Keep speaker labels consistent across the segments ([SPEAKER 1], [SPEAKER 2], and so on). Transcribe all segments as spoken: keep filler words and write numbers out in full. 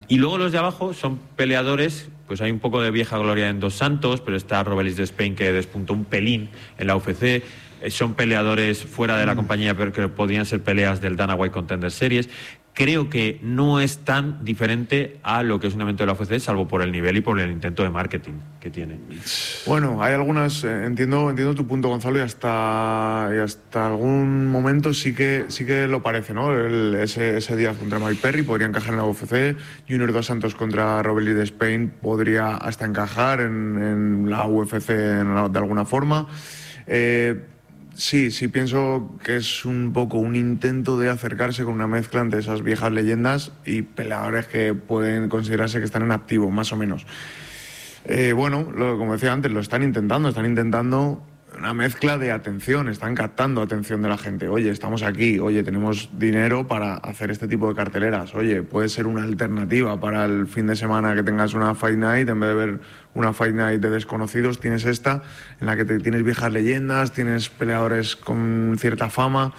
[SPEAKER 1] Y luego los de abajo son peleadores, pues hay un poco de vieja gloria en Dos Santos, pero está Robelis de Spain, que despuntó un pelín en la U F C. Eh, son peleadores fuera de la mm. compañía, pero que podrían ser peleas del Dana White Contender Series. Creo que no es tan diferente a lo que es un evento de la U F C, salvo por el nivel y por el intento de marketing que tiene.
[SPEAKER 2] Bueno, hay algunas, eh, entiendo entiendo tu punto, Gonzalo, y hasta y hasta algún momento sí que sí que lo parece, ¿no? El, ese, ese día contra Mike Perry podría encajar en la U F C, Junior Dos Santos contra Robelis de Spain podría hasta encajar en, en la U F C en la, de alguna forma. Eh, Sí, sí pienso que es un poco un intento de acercarse con una mezcla entre esas viejas leyendas y peleadores que pueden considerarse que están en activo, más o menos. Eh, bueno, lo, como decía antes, lo están intentando, están intentando una mezcla de atención, están captando atención de la gente. Oye, estamos aquí, oye, tenemos dinero para hacer este tipo de carteleras. Oye, puede ser una alternativa para el fin de semana que tengas una Fight Night, en vez de ver una Fight Night de desconocidos, tienes esta, en la que te, tienes viejas leyendas, tienes peleadores con cierta fama.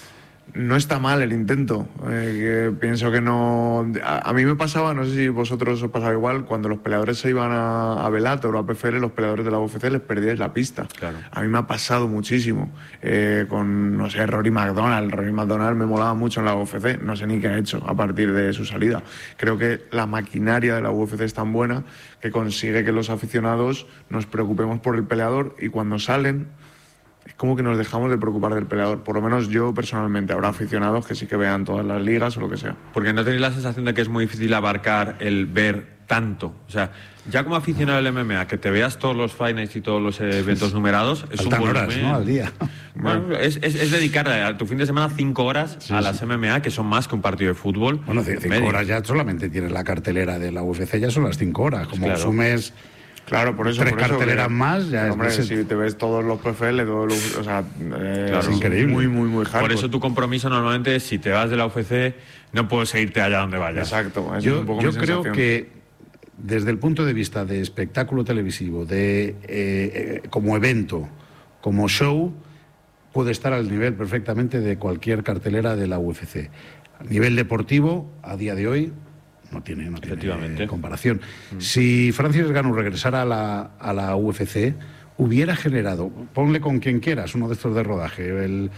[SPEAKER 2] No está mal el intento, eh, que pienso que no... A, a mí me pasaba, no sé si vosotros os pasaba igual, cuando los peleadores se iban a, a Bellator o a P F L, los peleadores de la U F C les perdíais la pista.
[SPEAKER 1] Claro.
[SPEAKER 2] A mí me ha pasado muchísimo, eh, con, no sé, Rory McDonald. Rory McDonald me molaba mucho en la U F C, no sé ni qué ha hecho a partir de su salida. Creo que la maquinaria de la U F C es tan buena que consigue que los aficionados nos preocupemos por el peleador y cuando salen... es como que nos dejamos de preocupar del peleador. Por lo menos yo personalmente. Habrá aficionados que sí que vean todas las ligas o lo que sea.
[SPEAKER 1] Porque no tenéis la sensación de que es muy difícil abarcar el ver tanto. O sea, ya como aficionado del M M A, que te veas todos los Fight Nights y todos los eventos numerados, es
[SPEAKER 3] Faltan
[SPEAKER 1] un
[SPEAKER 3] horas, ¿no? Al día.
[SPEAKER 1] Bueno, es, es, es dedicar a tu fin de semana cinco horas sí, a las sí. M M A, que son más que un partido de fútbol.
[SPEAKER 3] Bueno, cinco medio. horas ya solamente tienes la cartelera de la U F C, ya son las cinco horas. Como
[SPEAKER 1] claro.
[SPEAKER 3] sumes...
[SPEAKER 2] Claro, por eso.
[SPEAKER 3] Tres
[SPEAKER 2] por eso
[SPEAKER 3] carteleras
[SPEAKER 2] que,
[SPEAKER 3] más, ya
[SPEAKER 2] hombre,
[SPEAKER 3] es.
[SPEAKER 2] Si te ves todos los P F L, todos los, o sea, eh,
[SPEAKER 3] claro, es increíble.
[SPEAKER 2] Muy, muy, muy hardcore.
[SPEAKER 1] Por eso tu compromiso normalmente es, si te vas de la U F C, no puedes seguirte allá donde vayas.
[SPEAKER 2] Exacto.
[SPEAKER 3] Yo,
[SPEAKER 2] es un poco
[SPEAKER 3] yo
[SPEAKER 2] mi
[SPEAKER 3] creo
[SPEAKER 2] sensación.
[SPEAKER 3] que desde el punto de vista de espectáculo televisivo, de eh, eh, como evento, como show, puede estar al nivel perfectamente de cualquier cartelera de la U F C. A nivel deportivo, a día de hoy. No tiene, no tiene comparación. Mm. Si Francis Ngannou regresara a la, a la U F C, hubiera generado, ponle con quien quieras, uno de estos de rodaje, el,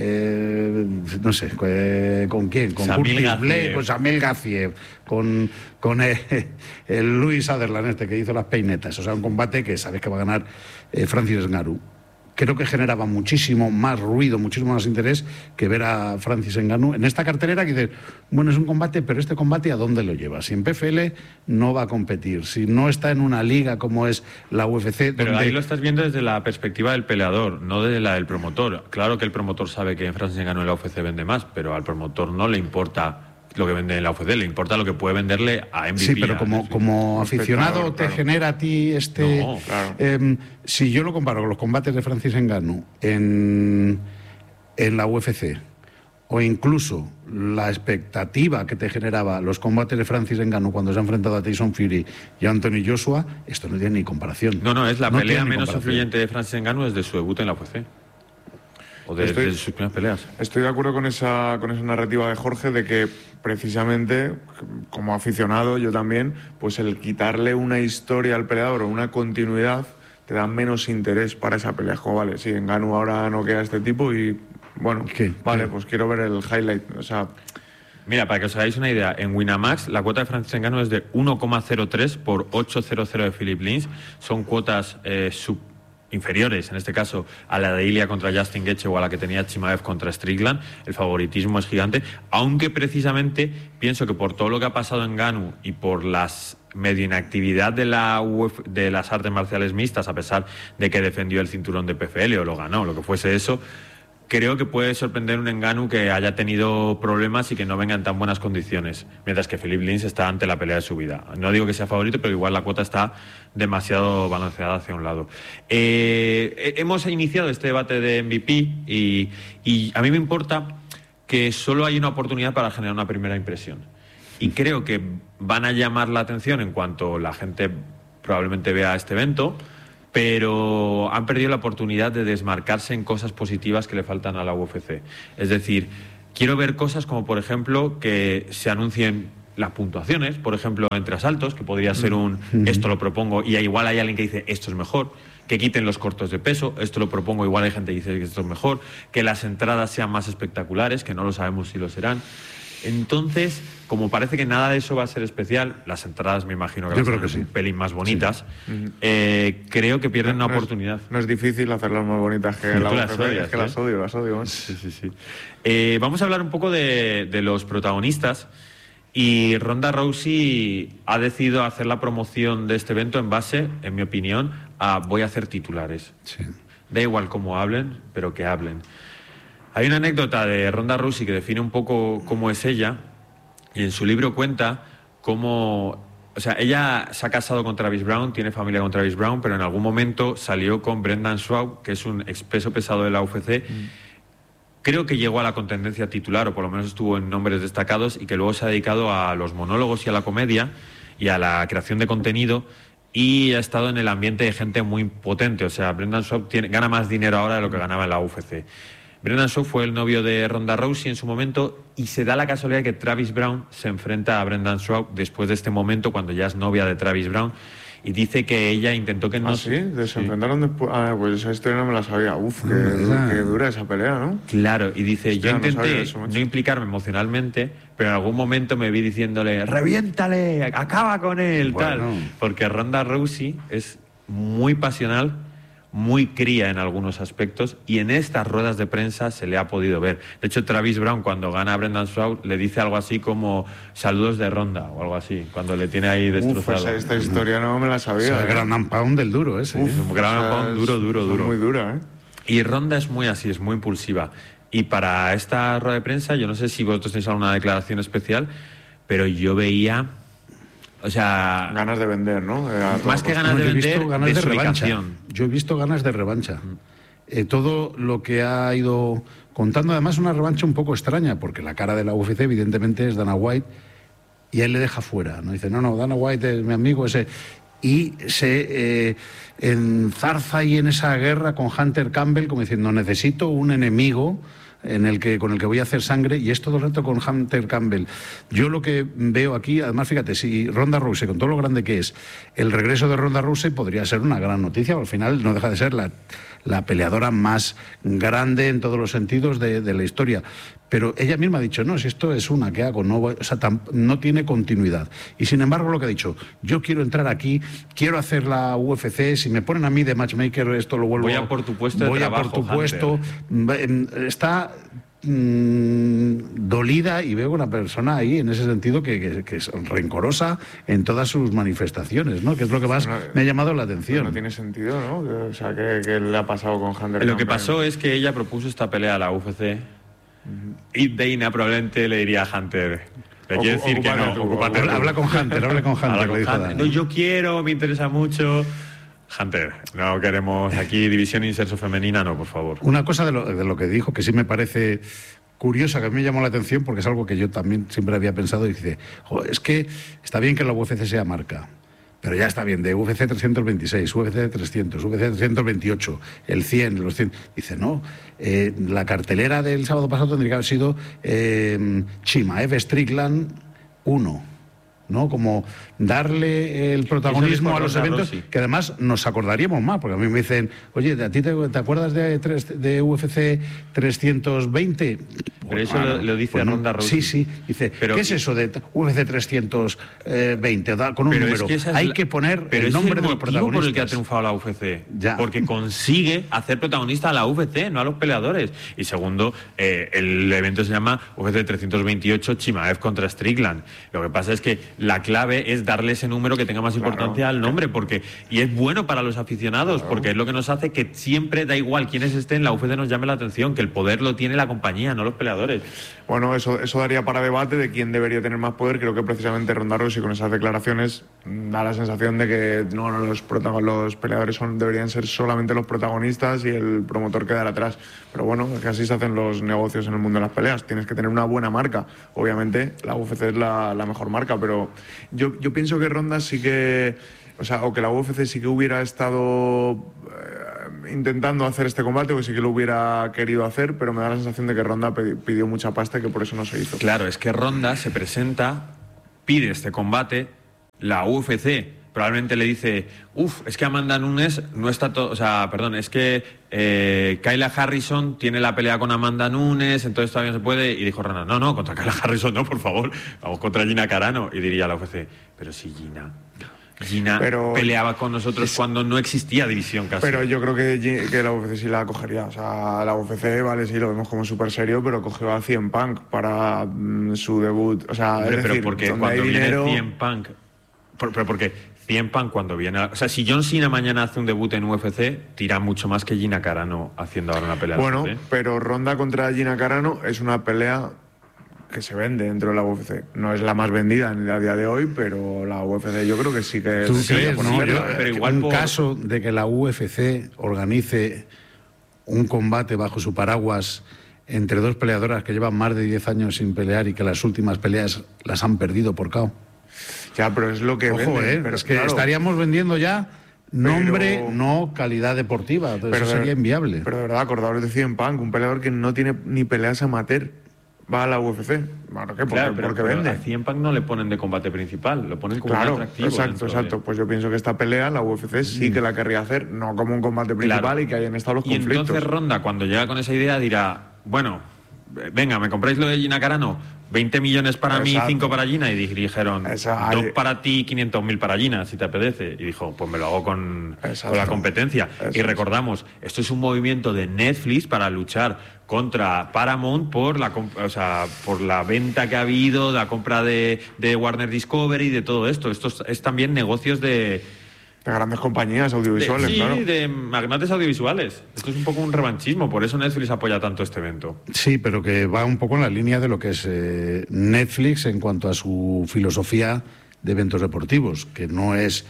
[SPEAKER 3] eh, no sé, eh, ¿con quién? Con Curtis Blade, con Samuel Gaziev, con, con eh, el Luis Sutherland este que hizo las peinetas. O sea, un combate que sabes que va a ganar eh, Francis Ngannou. Creo que generaba muchísimo más ruido, muchísimo más interés que ver a Francis Ngannou en esta cartelera que dices, bueno, es un combate, pero este combate ¿a dónde lo lleva? Si en P F L no va a competir, si no está en una liga como es la U F C...
[SPEAKER 1] Pero
[SPEAKER 3] donde...
[SPEAKER 1] ahí lo estás viendo desde la perspectiva del peleador, no desde la del promotor. Claro que el promotor sabe que Francis Ngannou en la U F C vende más, pero al promotor no le importa lo que vende en la U F C, le importa lo que puede venderle a M V P.
[SPEAKER 3] Sí, pero como, como aficionado te claro. genera a ti este...
[SPEAKER 1] No, claro.
[SPEAKER 3] eh, si yo lo comparo con los combates de Francis Ngannou en, en la U F C, o incluso la expectativa que te generaba los combates de Francis Ngannou cuando se ha enfrentado a Tyson Fury y a Anthony Joshua, esto no tiene ni comparación.
[SPEAKER 1] No, no, es la
[SPEAKER 3] no
[SPEAKER 1] pelea menos influyente de Francis Ngannou desde su debut en la U F C. O de, estoy, de sus primeras peleas.
[SPEAKER 2] Estoy de acuerdo con esa, con esa narrativa de Jorge de que precisamente, como aficionado yo también, pues el quitarle una historia al peleador o una continuidad te da menos interés para esa pelea. Como, vale, sí, Ngannou ahora no queda este tipo y, bueno,
[SPEAKER 3] ¿Qué?
[SPEAKER 2] vale,
[SPEAKER 3] ¿Qué?
[SPEAKER 2] pues quiero ver el highlight. O sea...
[SPEAKER 1] Mira, para que os hagáis una idea, en Winamax la cuota de Francis Ngannou es de uno coma cero tres por ocho coma cero cero de Philip Lins. Son cuotas eh, sub inferiores, en este caso, a la de Ilia contra Justin Gaethje o a la que tenía Chimaev contra Strickland. El favoritismo es gigante, aunque precisamente pienso que por todo lo que ha pasado en Ngannou y por las medio inactividad de la U F, de las artes marciales mixtas, a pesar de que defendió el cinturón de P F L o lo ganó, lo que fuese eso, creo que puede sorprender un Ngannou que haya tenido problemas y que no venga en tan buenas condiciones, mientras que Philip Lins está ante la pelea de su vida. No digo que sea favorito, pero igual la cuota está demasiado balanceada hacia un lado. Eh, hemos iniciado este debate de M V P y, y a mí me importa que solo hay una oportunidad para generar una primera impresión. Y creo que van a llamar la atención en cuanto la gente probablemente vea este evento, pero han perdido la oportunidad de desmarcarse en cosas positivas que le faltan a la U F C. Es decir, quiero ver cosas como, por ejemplo, que se anuncien las puntuaciones, por ejemplo, entre asaltos, que podría ser un esto lo propongo, y igual hay alguien que dice esto es mejor, que quiten los cortos de peso, esto lo propongo, igual hay gente que dice que esto es mejor, que las entradas sean más espectaculares, que no lo sabemos si lo serán. Entonces, como parece que nada de eso va a ser especial, las entradas me imagino que,
[SPEAKER 3] Yo
[SPEAKER 1] van
[SPEAKER 3] creo
[SPEAKER 1] a ser
[SPEAKER 3] que sí.
[SPEAKER 1] un pelín más bonitas,
[SPEAKER 2] Sí.
[SPEAKER 1] eh, creo que pierden
[SPEAKER 2] No,
[SPEAKER 1] una
[SPEAKER 2] no
[SPEAKER 1] oportunidad.
[SPEAKER 2] Es, no es difícil hacerlas más bonitas que
[SPEAKER 1] Tú
[SPEAKER 2] la
[SPEAKER 1] las
[SPEAKER 2] U F C,
[SPEAKER 1] odias,
[SPEAKER 2] es que
[SPEAKER 1] ¿eh?
[SPEAKER 2] las odio, las odio. ¿eh?
[SPEAKER 1] Sí, sí, sí. Eh, vamos a hablar un poco de, de los protagonistas. Y Ronda Rousey ha decidido hacer la promoción de este evento en base, en mi opinión, a voy a hacer titulares.
[SPEAKER 3] Sí.
[SPEAKER 1] Da igual cómo hablen, pero que hablen. Hay una anécdota de Ronda Rousey que define un poco cómo es ella, y en su libro cuenta cómo... O sea, ella se ha casado con Travis Brown, tiene familia con Travis Brown, pero en algún momento salió con Brendan Schaub, que es un ex peso pesado de la U F C. Mm. Creo que llegó a la contendencia titular, o por lo menos estuvo en nombres destacados, y que luego se ha dedicado a los monólogos y a la comedia y a la creación de contenido, y ha estado en el ambiente de gente muy potente. O sea, Brendan Schaub tiene, gana más dinero ahora de lo que ganaba en la U F C. Brendan Schaub fue el novio de Ronda Rousey en su momento, y se da la casualidad de que Travis Brown se enfrenta a Brendan Schaub después de este momento, cuando ya es novia de Travis Brown, y dice que ella intentó que no...
[SPEAKER 2] ¿Ah, sí? ¿Se
[SPEAKER 1] sí.
[SPEAKER 2] enfrentaron después? Ah, pues esa historia no me la sabía. Uf, qué,
[SPEAKER 3] Ah,
[SPEAKER 2] qué dura esa pelea, ¿no?
[SPEAKER 1] Claro, y dice,
[SPEAKER 2] Hostia,
[SPEAKER 1] yo
[SPEAKER 2] no sabía
[SPEAKER 1] intenté
[SPEAKER 2] eso, macho.
[SPEAKER 1] no implicarme emocionalmente, pero en algún momento me vi diciéndole, reviéntale, acaba con él,
[SPEAKER 3] Bueno.
[SPEAKER 1] tal. Porque Ronda Rousey es muy pasional, muy cría en algunos aspectos, y en estas ruedas de prensa se le ha podido ver. De hecho, Travis Brown, cuando gana a Brendan Schaub, le dice algo así como saludos de Ronda, o algo así, cuando le tiene ahí destrozado.
[SPEAKER 2] Uf, esa, esta historia no me la
[SPEAKER 3] O
[SPEAKER 2] sabía.
[SPEAKER 3] sea, el
[SPEAKER 2] ¿eh?
[SPEAKER 3] gran pound del duro ese.
[SPEAKER 2] Uf,
[SPEAKER 3] ¿eh?
[SPEAKER 1] un gran
[SPEAKER 2] o sea,
[SPEAKER 1] pound duro,
[SPEAKER 2] es-
[SPEAKER 1] duro,
[SPEAKER 2] es
[SPEAKER 1] duro.
[SPEAKER 2] Muy dura, ¿eh?
[SPEAKER 1] Y Ronda es muy así, es muy impulsiva. Y para esta rueda de prensa, yo no sé si vosotros tenéis alguna declaración especial, pero yo veía, o sea,
[SPEAKER 2] Ganas de vender, ¿no? Eh, a toda
[SPEAKER 1] más que
[SPEAKER 2] costa.
[SPEAKER 1] ganas de
[SPEAKER 3] yo he visto
[SPEAKER 1] vender,
[SPEAKER 3] ganas de revancha.
[SPEAKER 1] desubicación.
[SPEAKER 3] Yo he visto ganas de revancha. Eh, todo lo que ha ido contando, además una revancha un poco extraña, porque la cara de la U F C evidentemente es Dana White, y a él le deja fuera, ¿no? Dice, no, no, Dana White es mi amigo ese. Y se eh, enzarza ahí en esa guerra con Hunter Campbell, como diciendo, necesito un enemigo en el que, con el que voy a hacer sangre, y es todo el rato con Hunter Campbell. Yo lo que veo aquí, además, fíjate, si Ronda Rousey, con todo lo grande que es, el regreso de Ronda Rousey podría ser una gran noticia, al final no deja de ser la, la peleadora más grande en todos los sentidos de, de la historia. Pero ella misma ha dicho, no, si esto es una que hago, no, voy- o sea, tam- no tiene continuidad. Y sin embargo, lo que ha dicho, yo quiero entrar aquí, quiero hacer la U F C, si me ponen a mí de matchmaker, esto lo vuelvo...
[SPEAKER 1] Voy a por tu puesto de
[SPEAKER 3] voy
[SPEAKER 1] trabajo,
[SPEAKER 3] a por tu
[SPEAKER 1] Hunter.
[SPEAKER 3] puesto. Está mm, dolida, y veo una persona ahí en ese sentido que, que- que es rencorosa en todas sus manifestaciones, ¿no? Que es lo que más
[SPEAKER 2] No,
[SPEAKER 3] me ha llamado la
[SPEAKER 2] Pero
[SPEAKER 3] atención.
[SPEAKER 2] no tiene sentido, ¿no? Que- O sea, ¿qué, qué le ha pasado con Hunter
[SPEAKER 1] Lo que
[SPEAKER 2] Campbell?
[SPEAKER 1] pasó es que ella propuso esta pelea a la U F C, y Dana probablemente le diría a Hunter, le
[SPEAKER 2] Ocu-
[SPEAKER 1] quiere decir que
[SPEAKER 2] ocúpate
[SPEAKER 1] no,
[SPEAKER 2] tú,
[SPEAKER 1] ocúpate
[SPEAKER 3] Habla,
[SPEAKER 1] tú.
[SPEAKER 3] habla con Hunter, habla con Hunter,
[SPEAKER 1] Habla
[SPEAKER 3] le
[SPEAKER 1] con
[SPEAKER 3] dijo
[SPEAKER 1] Hunter.
[SPEAKER 3] Dana.
[SPEAKER 1] No, yo quiero, me interesa mucho. Hunter, no queremos aquí división inserso femenina, no, por favor.
[SPEAKER 3] Una cosa de lo, de lo que dijo que sí me parece curiosa, que a mí me llamó la atención, porque es algo que yo también siempre había pensado, y dice, "Jo, es que está bien que la U F C sea marca, pero ya está bien, de U F C trescientos veintiséis, U F C trescientos, U F C trescientos veintiocho, el cien, los cien. Dice, no, eh, la cartelera del sábado pasado tendría que haber sido eh, Chimaev Strickland uno, ¿no? Como darle el protagonismo
[SPEAKER 1] dijo
[SPEAKER 3] a los
[SPEAKER 1] Ronda
[SPEAKER 3] eventos,
[SPEAKER 1] Rousey.
[SPEAKER 3] que además nos acordaríamos más, porque a mí me dicen, oye, ¿a ti te, te acuerdas de, tres- de U F C trescientos veinte?
[SPEAKER 1] Pero eso lo- lo dice
[SPEAKER 3] no.
[SPEAKER 1] Ronda Rousey.
[SPEAKER 3] Sí, sí, dice,
[SPEAKER 1] Pero-
[SPEAKER 3] ¿qué es eso de U F C trescientos veinte? Da- Con un
[SPEAKER 1] Pero
[SPEAKER 3] número.
[SPEAKER 1] es que esa es
[SPEAKER 3] Hay
[SPEAKER 1] la-
[SPEAKER 3] que poner
[SPEAKER 1] pero
[SPEAKER 3] el
[SPEAKER 1] ese
[SPEAKER 3] nombre
[SPEAKER 1] es
[SPEAKER 3] de los
[SPEAKER 1] motivo
[SPEAKER 3] protagonistas.
[SPEAKER 1] por el que ha triunfado la U F C.
[SPEAKER 3] Ya.
[SPEAKER 1] Porque consigue hacer protagonista a la U F C, no a los peleadores. Y segundo, eh, el evento se llama U F C trescientos veintiocho Chimaev contra Strickland. Lo que pasa es que la clave es darle ese número que tenga más
[SPEAKER 2] Claro.
[SPEAKER 1] importancia al nombre, porque y es bueno para los aficionados, porque es lo que nos hace que siempre, da igual quiénes estén, la U F C nos llame la atención, que el poder lo tiene la compañía, no los peleadores.
[SPEAKER 2] Bueno, eso, eso daría para debate de quién debería tener más poder. Creo que precisamente Ronda Rousey con esas declaraciones mm, da la sensación de que no, no, los, protagon- los peleadores son, deberían ser solamente los protagonistas y el promotor quedar atrás. Pero bueno, es que así se hacen los negocios en el mundo de las peleas. Tienes que tener una buena marca. Obviamente la U F C es la, la mejor marca, pero yo, yo pienso que Ronda sí que... O sea, o que la U F C sí que hubiera estado eh, intentando hacer este combate, o que sí que lo hubiera querido hacer, pero me da la sensación de que Ronda pedi- pidió mucha pasta y que por eso no se hizo.
[SPEAKER 1] Claro, es que Ronda se presenta pide este combate, la U F C probablemente le dice, uff, es que Amanda Nunes no está todo, o sea, perdón, es que eh, Kayla Harrison tiene la pelea con Amanda Nunes, entonces todavía no se puede, y dijo Ronda, no, no, contra Kayla Harrison no, por favor, vamos contra Gina Carano, y diría la U F C, pero si Gina... Gina pero, peleaba con nosotros es, cuando no existía división casi.
[SPEAKER 2] Pero yo creo que, que la U F C sí la cogería. O sea, la U F C, vale, sí, lo vemos como súper serio, pero cogió a C M Punk para mm, su debut. O sea,
[SPEAKER 1] Hombre,
[SPEAKER 2] es
[SPEAKER 1] pero
[SPEAKER 2] decir,
[SPEAKER 1] porque cuando viene dinero... C M Punk... Por, pero porque C M Punk cuando viene... A, o sea, si John Cena mañana hace un debut en U F C, tira mucho más que Gina Carano haciendo ahora una pelea.
[SPEAKER 2] Bueno, pero Ronda contra Gina Carano es una pelea... que se vende dentro de la U F C. No es la más vendida en el día de hoy, pero la U F C yo creo que sí que...
[SPEAKER 3] ¿Tú
[SPEAKER 2] sí
[SPEAKER 3] crees,
[SPEAKER 2] que
[SPEAKER 3] no? Yo,
[SPEAKER 1] pero igual
[SPEAKER 3] un
[SPEAKER 1] por...
[SPEAKER 3] caso de que la U F C organice un combate bajo su paraguas entre dos peleadoras que llevan más de diez años sin pelear y que las últimas peleas las han perdido por K O.
[SPEAKER 2] Ya, pero es lo que
[SPEAKER 3] Ojo,
[SPEAKER 2] vende,
[SPEAKER 3] eh,
[SPEAKER 2] pero
[SPEAKER 3] es que
[SPEAKER 2] claro,
[SPEAKER 3] estaríamos vendiendo ya nombre,
[SPEAKER 2] pero...
[SPEAKER 3] no calidad deportiva. Entonces
[SPEAKER 2] pero
[SPEAKER 3] eso
[SPEAKER 2] de...
[SPEAKER 3] sería inviable.
[SPEAKER 2] Pero de verdad, acordaros de C M Punk, un peleador que no tiene ni peleas amateur, va a la U F C. Bueno, ¿qué? Porque,
[SPEAKER 1] claro, pero,
[SPEAKER 2] porque
[SPEAKER 1] pero
[SPEAKER 2] vende.
[SPEAKER 1] A C M Punk no le ponen de combate principal, lo ponen como
[SPEAKER 2] claro,
[SPEAKER 1] un atractivo.
[SPEAKER 2] Exacto, exacto. De... Pues yo pienso que esta pelea la U F C sí que la querría hacer, no como un combate principal, claro, y que hayan estado los
[SPEAKER 1] y
[SPEAKER 2] conflictos.
[SPEAKER 1] Y entonces Ronda, cuando llega con esa idea, dirá, bueno, venga, ¿me compráis lo de Gina Carano? veinte millones para exacto. mí, cinco para Gina. Y dijeron, dos para ti, quinientos mil para Gina, si te apetece. Y dijo, pues me lo hago con, con la competencia. Exacto. Y recordamos, esto es un movimiento de Netflix para luchar contra Paramount por la, o sea, por la venta que ha habido, la compra de, de Warner Discovery, de todo esto. Esto es, es también negocios de...
[SPEAKER 2] de grandes compañías audiovisuales,
[SPEAKER 1] de, sí,
[SPEAKER 2] claro.
[SPEAKER 1] Sí, de magnates audiovisuales. Esto es un poco un revanchismo, por eso Netflix apoya tanto este evento.
[SPEAKER 3] Sí, pero que va un poco en la línea de lo que es eh, Netflix en cuanto a su filosofía de eventos deportivos, que no es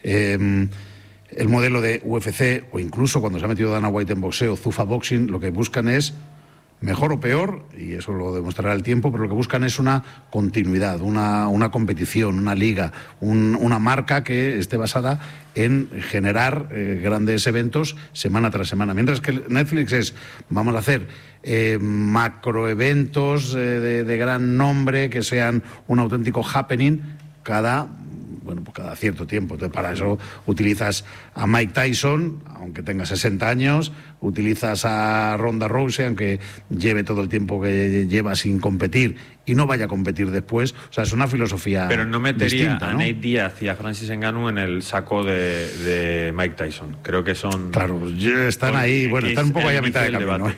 [SPEAKER 3] eh, el modelo de U F C, o incluso cuando se ha metido Dana White en boxeo, Zuffa Boxing, lo que buscan es, mejor o peor, y eso lo demostrará el tiempo, pero lo que buscan es una continuidad, una, una competición, una liga, un, una marca que esté basada en generar eh, grandes eventos semana tras semana. Mientras que Netflix es, vamos a hacer eh, macroeventos eh, de, de gran nombre, que sean un auténtico happening cada... bueno, pues cada cierto tiempo. Entonces, para eso utilizas a Mike Tyson, aunque tenga sesenta años, utilizas a Ronda Rousey, aunque lleve todo el tiempo que lleva sin competir y no vaya a competir después. O sea, es una filosofía
[SPEAKER 1] Pero no metería
[SPEAKER 3] distinta,
[SPEAKER 1] a
[SPEAKER 3] ¿no?
[SPEAKER 1] Nate Diaz y a Francis Ngannou en el saco de, de Mike Tyson. Creo que son...
[SPEAKER 3] Claro, están ahí, bueno, están un poco ahí a mitad de camino.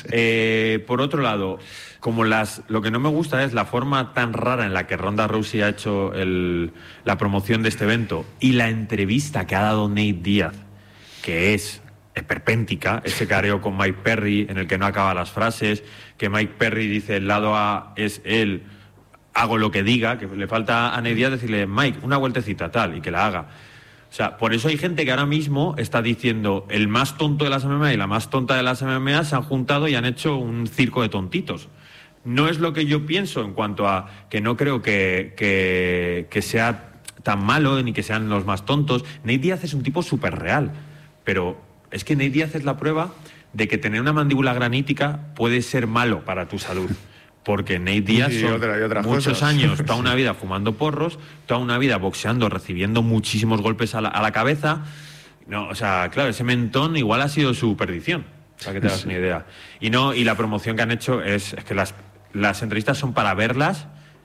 [SPEAKER 1] eh, por otro lado, como las, lo que no me gusta es la forma tan rara en la que Ronda Rousey ha hecho el, la promoción de este evento y la entrevista que ha dado Nate Diaz, que es esperpéntica, ese careo con Mike Perry en el que no acaba las frases, que Mike Perry dice el lado A es él, hago lo que diga, que le falta a Nate Diaz decirle Mike, una vueltecita tal, y que la haga. O sea, por eso hay gente que ahora mismo está diciendo el más tonto de las M M A y la más tonta de las M M A se han juntado y han hecho un circo de tontitos. No es lo que yo pienso en cuanto a que no creo que, que, que sea tan malo ni que sean los más tontos. Nate Diaz es un tipo súper real, pero es que Nate Diaz es la prueba de que tener una mandíbula granítica puede ser malo para tu salud. Porque Nate Diaz
[SPEAKER 2] y
[SPEAKER 1] son
[SPEAKER 2] otra, y otras
[SPEAKER 1] muchos
[SPEAKER 2] cosas.
[SPEAKER 1] años, toda una vida fumando porros, toda una vida boxeando, recibiendo muchísimos golpes a la, a la cabeza. No, o sea, claro, ese mentón igual ha sido su perdición, para que te hagas una idea. Y no, y la promoción que han hecho es, es que las, las entrevistas son para verlas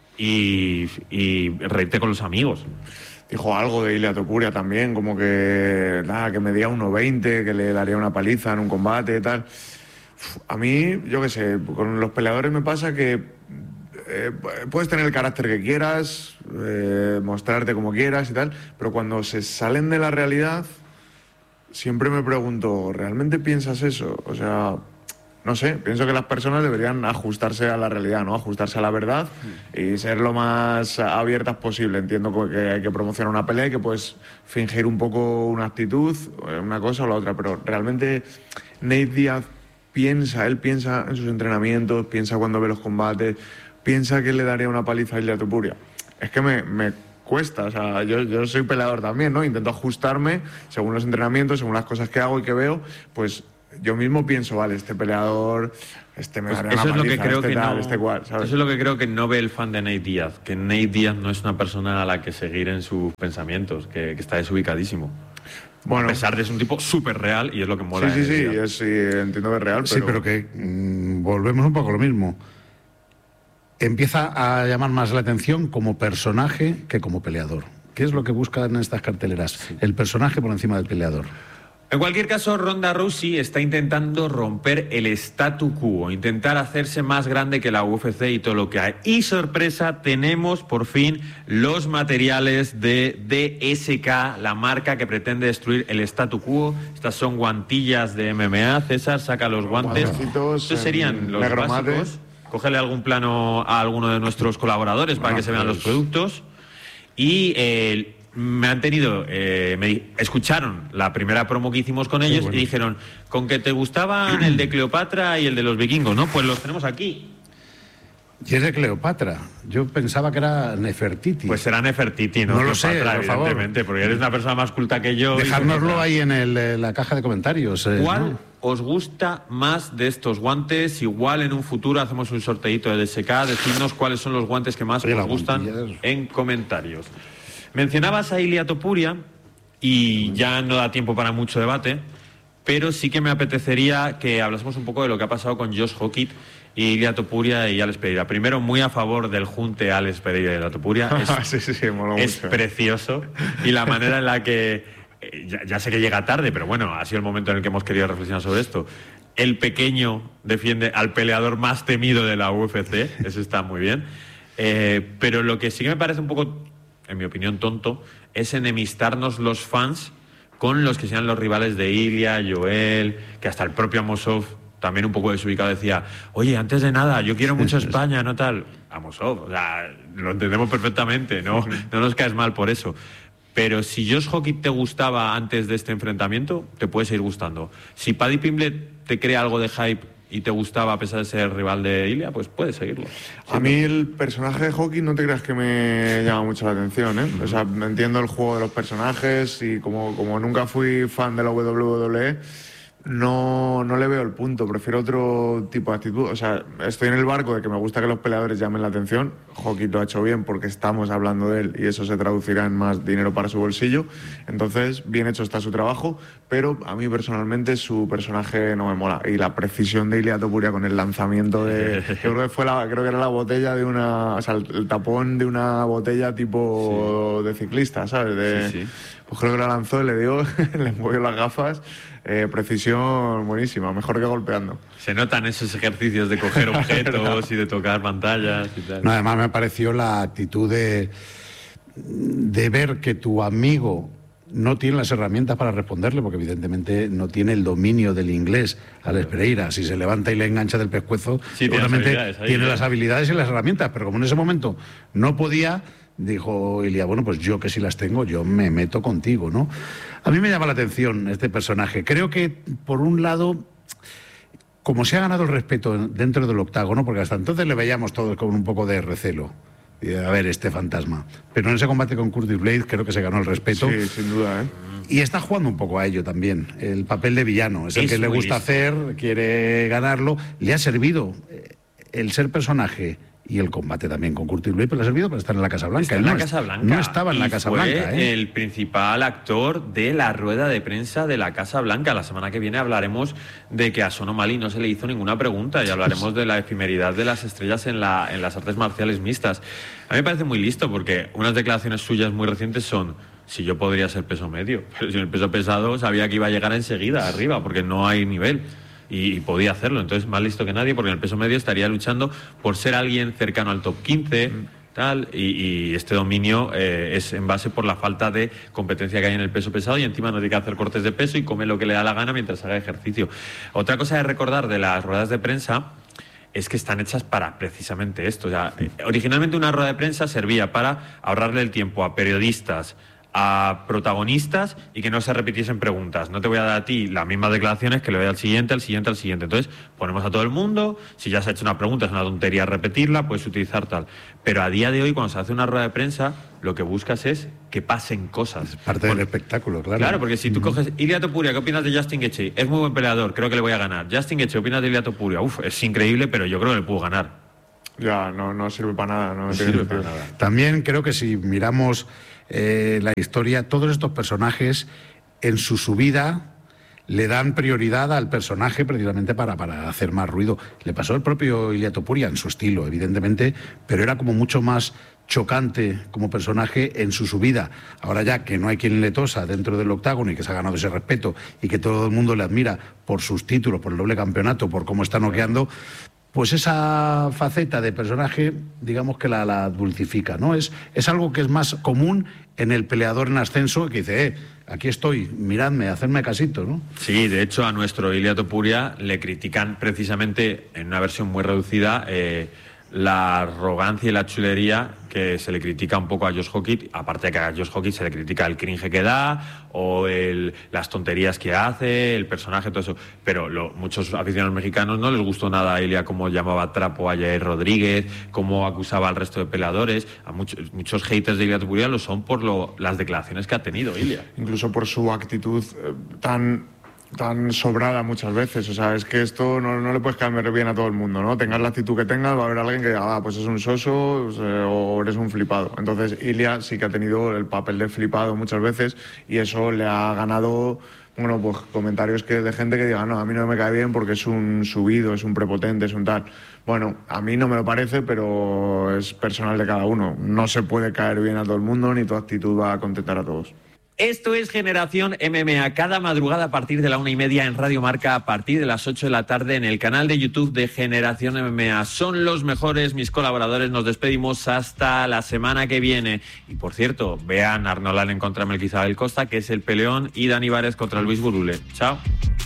[SPEAKER 1] y, y reírte con los amigos.
[SPEAKER 2] Dijo algo de Ilia Topuria también, como que nada, que medía uno veinte, que le daría una paliza en un combate y tal. A mí, yo qué sé, con los peleadores me pasa que eh, puedes tener el carácter que quieras, eh, mostrarte como quieras y tal, pero cuando se salen de la realidad, siempre me pregunto, ¿realmente piensas eso? O sea, no sé, pienso que las personas deberían ajustarse a la realidad, ¿no? Ajustarse a la verdad y ser lo más abiertas posible. Entiendo que hay que promocionar una pelea y que puedes fingir un poco una actitud, una cosa o la otra, pero realmente Nate Diaz piensa, él piensa en sus entrenamientos, piensa cuando ve los combates, piensa que le daría una paliza a Ilia Topuria. Es que me, me cuesta, o sea, yo, yo soy peleador también, ¿no? Intento ajustarme según los entrenamientos, según las cosas que hago y que veo, pues yo mismo pienso, vale, este peleador, este me
[SPEAKER 1] Pues
[SPEAKER 2] daría
[SPEAKER 1] eso
[SPEAKER 2] una
[SPEAKER 1] es lo que
[SPEAKER 2] paliza,
[SPEAKER 1] creo
[SPEAKER 2] este
[SPEAKER 1] que
[SPEAKER 2] tal,
[SPEAKER 1] no,
[SPEAKER 2] este cual, ¿sabes?
[SPEAKER 1] Eso es lo que creo que no ve el fan de Nate Diaz, que Nate Diaz no es una persona a la que seguir en sus pensamientos, que, que está desubicadísimo.
[SPEAKER 2] Bueno.
[SPEAKER 1] A pesar de es un tipo súper real y es lo que mola.
[SPEAKER 2] Sí, sí,
[SPEAKER 1] de
[SPEAKER 2] sí,
[SPEAKER 1] Nate Diaz.
[SPEAKER 2] es, sí, entiendo que es real, pero...
[SPEAKER 3] Sí, pero que mmm, volvemos un poco a lo mismo. Empieza a llamar más la atención como personaje que como peleador. ¿Qué es lo que buscan en estas carteleras? Sí. El personaje por encima del peleador.
[SPEAKER 1] En cualquier caso, Ronda Rousey está intentando romper el statu quo, intentar hacerse más grande que la U F C y todo lo que hay. Y sorpresa, tenemos por fin los materiales de D S K, la marca que pretende destruir el statu quo. Estas son guantillas de M M A. César, saca los guantes. Estos serían los básicos. Cógele algún plano a alguno de nuestros colaboradores para que se vean los productos. Y... Eh, me han tenido, eh, me escucharon la primera promo que hicimos con ellos, bueno, y dijeron, con que te gustaban el de Cleopatra y el de los vikingos, ¿no? Pues los tenemos aquí.
[SPEAKER 3] Y es de Cleopatra. Yo pensaba que era Nefertiti.
[SPEAKER 1] Pues será Nefertiti, ¿no?
[SPEAKER 3] No lo sé, por favor.
[SPEAKER 1] Evidentemente, porque eres una persona más culta que yo.
[SPEAKER 3] Dejárnoslo ahí en el, la caja de comentarios. Eh,
[SPEAKER 1] ¿Cuál
[SPEAKER 3] ¿no?
[SPEAKER 1] os gusta más de estos guantes? Igual en un futuro hacemos un sorteito de D S K. Decidnos cuáles son los guantes que más Oye, os gustan en comentarios. Mencionabas a Ilia Topuria y ya no da tiempo para mucho debate, pero sí que me apetecería que hablásemos un poco de lo que ha pasado con Josh Hockett y Ilia Topuria y Alex Pereira. Primero, muy a favor del junte Alex Pereira y Ilia Topuria. Es,
[SPEAKER 2] sí, sí, sí, mola
[SPEAKER 1] es
[SPEAKER 2] mucho.
[SPEAKER 1] precioso. Y la manera en la que, ya, ya sé que llega tarde, pero bueno, ha sido el momento en el que hemos querido reflexionar sobre esto. El pequeño defiende al peleador más temido de la U F C, eso está muy bien. Eh, pero lo que sí que me parece un poco, en mi opinión, tonto, es enemistarnos los fans con los que sean los rivales de Ilia, Joel, que hasta el propio Amosov, también un poco desubicado, decía, oye, antes de nada, yo quiero mucho España, no tal. Amosov, o sea, lo entendemos perfectamente, no, no nos caes mal por eso. Pero si Josh Hockett te gustaba antes de este enfrentamiento, te puede seguir gustando. Si Paddy Pimblett te crea algo de hype y te gustaba a pesar de ser rival de Ilia, pues puedes seguirlo.
[SPEAKER 2] A mí el personaje de Hockey no te creas que me llama mucho la atención, ¿eh? O sea, entiendo el juego de los personajes y como, como nunca fui fan de la W W E, no, no le veo el punto, prefiero otro tipo de actitud. O sea, estoy en el barco de que me gusta que los peleadores llamen la atención. Hockey lo ha hecho bien porque estamos hablando de él y eso se traducirá en más dinero para su bolsillo. Entonces, bien hecho está su trabajo, pero a mí personalmente su personaje no me mola. Y la precisión de Ilia Topuria con el lanzamiento de... creo que fue la, creo que era la botella de una... O sea, el, el tapón de una botella tipo sí. de ciclista, ¿sabes? De, sí, sí. Pues creo que la lanzó, le dio, le movió las gafas. Eh, precisión buenísima, mejor que golpeando.
[SPEAKER 1] Se notan esos ejercicios de coger objetos y de tocar pantallas y tal.
[SPEAKER 3] No, además me pareció la actitud de, de ver que tu amigo no tiene las herramientas para responderle, porque evidentemente no tiene el dominio del inglés. Alex Pereira, si se levanta y le engancha del pescuezo, sí, seguramente tiene, las, tiene las habilidades y las herramientas, pero como en ese momento no podía, dijo Ilia, bueno, pues yo que sí las tengo, yo me meto contigo, ¿no? A mí me llama la atención este personaje. Creo que, por un lado, como se ha ganado el respeto dentro del octágono, porque hasta entonces le veíamos todos con un poco de recelo. Y, a ver, este fantasma. Pero en ese combate con Curtis Blades creo que se ganó el respeto.
[SPEAKER 2] Sí, sin duda, ¿eh?
[SPEAKER 3] Y está jugando un poco a ello también. El papel de villano. Es el es que le gusta listo. hacer, quiere ganarlo. Le ha servido el ser personaje y el combate también con Curtis Blades, pero le ha servido para estar en la Casa Blanca.
[SPEAKER 1] Está en
[SPEAKER 3] no
[SPEAKER 1] la Casa Blanca.
[SPEAKER 3] No estaba en
[SPEAKER 1] y
[SPEAKER 3] la Casa
[SPEAKER 1] fue
[SPEAKER 3] Blanca. ¿eh?
[SPEAKER 1] El principal actor de la rueda de prensa de la Casa Blanca. La semana que viene hablaremos de que a Sean O'Malley no se le hizo ninguna pregunta y hablaremos de la efemeridad de las estrellas en, la, en las artes marciales mixtas. A mí me parece muy listo porque unas declaraciones suyas muy recientes son: si yo podría ser peso medio, pero si en el peso pesado sabía que iba a llegar enseguida arriba porque no hay nivel. Y podía hacerlo, entonces más listo que nadie, porque en el peso medio estaría luchando por ser alguien cercano al top quince, tal, y, y este dominio eh, es en base por la falta de competencia que hay en el peso pesado, y encima no tiene que hacer cortes de peso y come lo que le da la gana mientras haga ejercicio. Otra cosa de recordar de las ruedas de prensa es que están hechas para precisamente esto. O sea, originalmente una rueda de prensa servía para ahorrarle el tiempo a periodistas, a protagonistas y que no se repitiesen preguntas. No te voy a dar a ti las mismas declaraciones que le doy al siguiente, al siguiente, al siguiente. Entonces, ponemos a todo el mundo, si ya se ha hecho una pregunta, es una tontería repetirla, puedes utilizar tal. Pero a día de hoy, cuando se hace una rueda de prensa, lo que buscas es que pasen cosas.
[SPEAKER 3] Es parte
[SPEAKER 1] Por,
[SPEAKER 3] del espectáculo, claro.
[SPEAKER 1] Claro, porque si tú coges Ilia Topuria, ¿qué opinas de Justin Gaethje? Es muy buen peleador, creo que le voy a ganar. Justin Gaethje, ¿qué opinas de Ilia Topuria? Uf, es increíble, pero yo creo que le puedo ganar.
[SPEAKER 2] Ya, no, no sirve para nada. No,
[SPEAKER 1] No
[SPEAKER 2] tiene
[SPEAKER 1] sirve
[SPEAKER 2] sentido.
[SPEAKER 1] para nada.
[SPEAKER 3] También creo que si miramos eh, la historia, todos estos personajes en su subida le dan prioridad al personaje precisamente para, para hacer más ruido. Le pasó al propio Ilia Topuria en su estilo, evidentemente, pero era como mucho más chocante como personaje en su subida. Ahora ya que no hay quien le tosa dentro del octágono y que se ha ganado ese respeto y que todo el mundo le admira por sus títulos, por el doble campeonato, por cómo está noqueando, pues esa faceta de personaje, digamos que la, la dulcifica, ¿no? Es, es algo que es más común en el peleador en ascenso, que dice, eh, aquí estoy, miradme, hacedme casito, ¿no?
[SPEAKER 1] Sí, de hecho a nuestro Ilia Topuria le critican precisamente en una versión muy reducida eh, la arrogancia y la chulería que se le critica un poco a Josh Hockett, aparte de que a Josh Hockett se le critica el cringe que da o el, las tonterías que hace, el personaje, todo eso, pero lo, muchos aficionados mexicanos no les gustó nada a Ilia cómo llamaba trapo a Jair Rodríguez, cómo acusaba al resto de peleadores. A muchos, muchos haters de Ilia Topuria lo son por lo, las declaraciones que ha tenido Ilia.
[SPEAKER 2] Incluso por su actitud eh, tan... tan sobrada muchas veces, o sea, es que esto no, no le puedes cambiar bien a todo el mundo, ¿no? Tengas la actitud que tengas, va a haber alguien que diga, ah, pues es un soso o eres un flipado. Entonces, Ilia sí que ha tenido el papel de flipado muchas veces y eso le ha ganado, bueno, pues comentarios que de gente que diga, no, a mí no me cae bien porque es un subido, es un prepotente, es un tal. Bueno, a mí no me lo parece, pero es personal de cada uno. No se puede caer bien a todo el mundo ni tu actitud va a contentar a todos.
[SPEAKER 1] Esto es Generación M M A, cada madrugada a partir de la una y media en Radio Marca, a partir de las ocho de la tarde en el canal de YouTube de Generación M M A. Son los mejores mis colaboradores, nos despedimos hasta la semana que viene. Y por cierto, vean Arnold Allen contra Melquizabel Costa, que es el peleón, y Dani Vares contra Luis Burule. Chao.